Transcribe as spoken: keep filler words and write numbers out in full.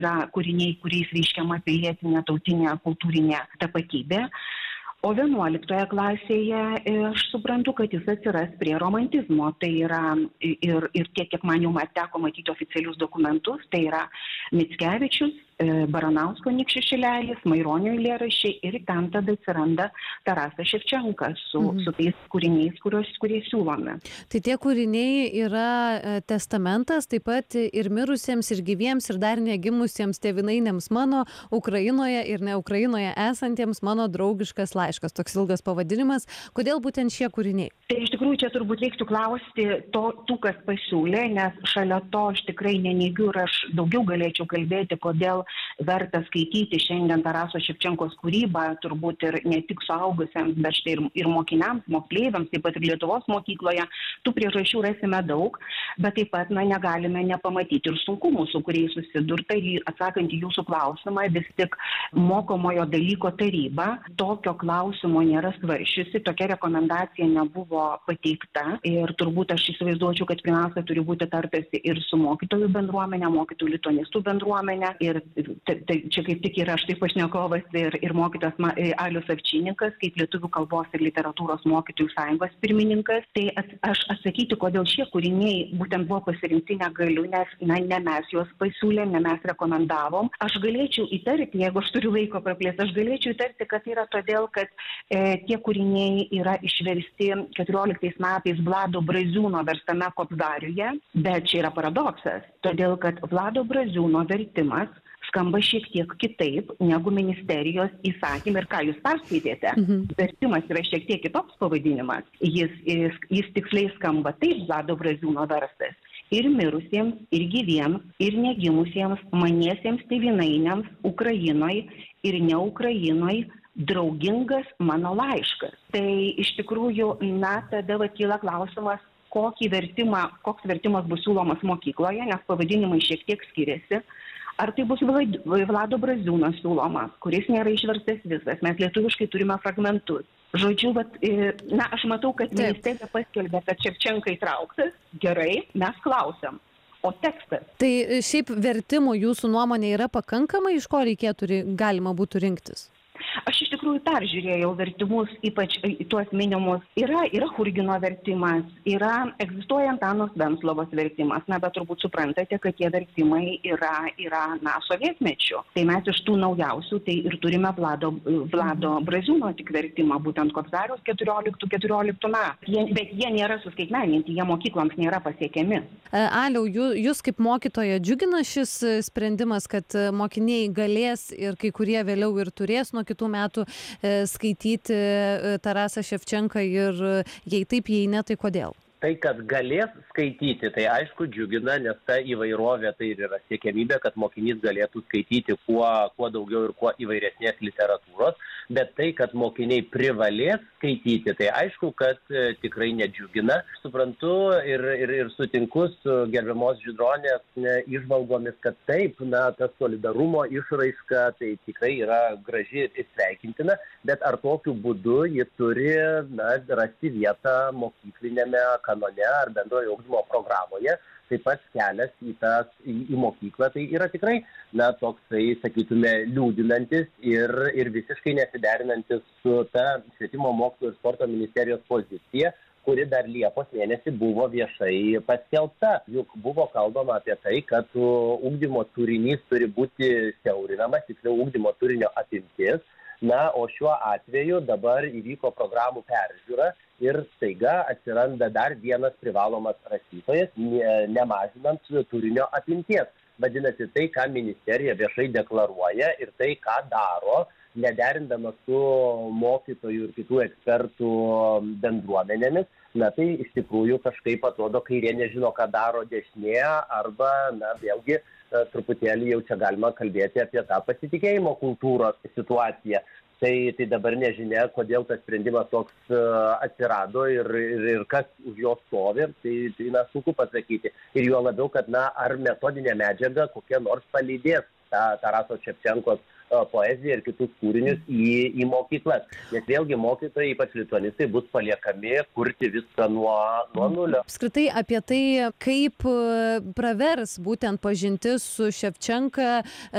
yra kūriniai, kuriais reiškiama pilietinė, tautinė, kultūrinė tapatybė. O vienuoliktoje klasėje aš suprantu, kad jis atsiras prie romantizmo. Tai yra ir, ir tiek, kiek man jau teko matyti oficialius dokumentus, tai yra Mickevičius, Baranausko Nikščių šilelis, Maironio eilėraščiai ir ten tada atsiranda Tarasas Ševčenka su, mhm. su tais kūriniais, kurios, kurie siūlomi. Tai tie kūriniai yra testamentas taip pat ir mirusiems, ir gyviems, ir dar negimusiems tėvynainiams mano, Ukrainoje ir ne Ukrainoje esantiems mano draugiškas laiškas. Toks ilgas pavadinimas. Kodėl būtent šie kūriniai? Tai iš tikrųjų čia turbūt reiktų klausti to, tų, kas pasiūlė, nes šalia to aš tikrai neneigiu ir aš daugiau galėčiau kalbėti, kodėl verta skaityti šiandien Taraso Ševčenkos kūrybą, turbūt ir ne tik suaugusiems, bet štai ir, ir mokiniams, moksleiviams, taip pat ir Lietuvos mokykloje. Tų priežasčių rasime daug, bet taip pat na, negalime nepamatyti ir sunkumų, su kuriais susidurta. Ir atsakant į jūsų klausimą, vis tik mokomojo dalyko taryba tokio klausimo nėra svaršiusi, tokia rekomendacija nebuvo pateikta ir turbūt aš įsivaizduočiau, kad pirmiausia turi būti tartasi ir su mokytojų bendruomenė, mokytojų lituanistų bendruomenė ir tai, tai, čia kaip tik yra štai pašnekovas ir, ir mokytas Alius Avčinikas, kaip lietuvių kalbos ir literatūros mokytojų sąjungos pirmininkas. Tai at, aš atsakyti, kodėl šie kūriniai būtent buvo pasirinkti negaliu, nes na, ne mes juos pasiūlėm, ne mes rekomendavom. Aš galėčiau įtarti, jeigu aš turiu laiko praplėsti, aš galėčiau įtarti, kad yra todėl, kad e, tie kūriniai yra išversti keturioliktais metais Vlado Braziūno verstame Kobzariuje, bet čia yra paradoksas, todėl kad Vlado Braziūno vertimas skamba šiek tiek kitaip negu ministerijos įsakymai ir ką jūs perskaitėte. Mhm. Vertimas yra šiek tiek kitoks pavadinimas. Jis, jis, jis tiksliai skamba taip Vlado Braziūno verstas. Ir mirusiems, ir gyviems, ir negimusiems, maniesiems tėvynainiams, Ukrainoje ir ne Ukrainoje, draugingas mano laiškas. Tai iš tikrųjų, na, tada va kyla klausimas, kokį vertimą, koks vertimas bus siūlomas mokykloje, nes pavadinimai šiek tiek skiriasi. Ar tai bus Vlado Braziūno siūlomas, kuris nėra išverstas visas. Mes lietuviškai turime fragmentus. Žodžiu, bet, na, aš matau, kad ministerija paskelbė, kad Ševčenka įtrauktas. Gerai, mes klausiam. O tekstas? Tai šiaip vertimų jūsų nuomonė yra pakankamai, iš ko reikėtų, galima būtų rinktis? Aš iš tikrųjų peržiūrėjau vertimus, ypač tuos minimus. Yra, yra Churgino vertimas, yra egzistuoja Antanos Venclovos vertimas. Na, bet turbūt suprantate, kad tie vertimai yra, yra na, sovietmečių. Tai mes iš tų naujausių, tai ir turime Vlado, Vlado Braziūno tik vertimą, būtent Kobzariaus keturioliktų keturioliktų metų. Jie, bet jie nėra suskaitmeninti, jie mokykloms nėra pasiekiami. Aliau, jūs kaip mokytoja džiugina šis sprendimas, kad mokiniai galės ir kai kurie vėliau ir turės nuo kitų metų skaityti Tarasą Ševčenką ir jei taip, jei ne, tai kodėl? Tai, kad galės skaityti, tai aišku džiugina, nes ta įvairovė tai ir yra siekiamybė, kad mokinys galėtų skaityti kuo, kuo daugiau ir kuo įvairesnės literatūros, bet tai, kad mokiniai privalės skaityti, tai aišku, kad e, tikrai nedžiugina. Suprantu ir, ir, ir sutinku su gerbiamos Žydronės ne, išvalgomis, kad taip, na, tas solidarumo išraiška tai tikrai yra graži ir sveikintina, bet ar tokiu būdu ji turi na, rasti vietą mokyklinėme kanone ar bendrojo ugdymo programoje, taip pat kelias į, tas, į, į mokyklą, tai yra tikrai, na, toksai, sakytume, liūdinantis ir, ir visiškai nesiderinantis su ta švietimo mokslo ir sporto ministerijos pozicija, kuri dar Liepos mėnesį buvo viešai paskelbta. Juk buvo kalbama apie tai, kad ugdymo turinys turi būti siaurinamas, tiksliau ugdymo turinio apimtis. Na, o šiuo atveju dabar įvyko programų peržiūra ir staiga atsiranda dar vienas privalomas rašytojas, nemažinant turinio apimties. Vadinasi, tai, ką ministerija viešai deklaruoja ir tai, ką daro, nederindama su mokytojų ir kitų ekspertų bendruomenėmis, na, tai iš tikrųjų kažkaip atrodo, kairė nežino, ką daro dešinė, arba, na, vėlgi, truputėlį jau čia galima kalbėti apie tą pasitikėjimo kultūros situaciją. Tai, tai dabar nežinia, kodėl tas sprendimas toks uh, atsirado ir, ir, ir kas už jo stovi, tai, tai na, sunku pasakyti. Ir juo labiau, kad, na, ar metodinė medžiaga kokia nors palydės tą Taraso Ševčenkos uh, poeziją ir kitus kūrinius į, į mokyklas. Nes vėlgi mokytojai, ypač lituanistai, bus paliekami kurti viską nuo, nuo nulio. Apskritai apie tai, kaip pravers būtent pažintis su Ševčenka